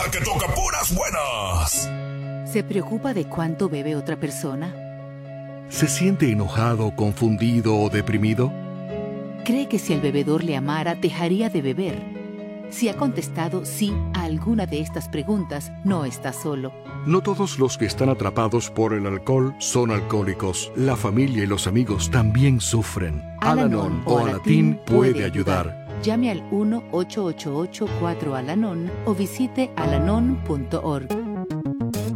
la que toca puras buenas. ¿Se preocupa de cuánto bebe otra persona? ¿Se siente enojado, confundido o deprimido? ¿Cree que si el bebedor le amara, dejaría de beber? Si ha contestado sí a alguna de estas preguntas, no está solo. No todos los que están atrapados por el alcohol son alcohólicos. La familia y los amigos también sufren. Al-Anon o Alatín puede ayudar. Llame al 1-888-4-ALANON o visite alanon.org.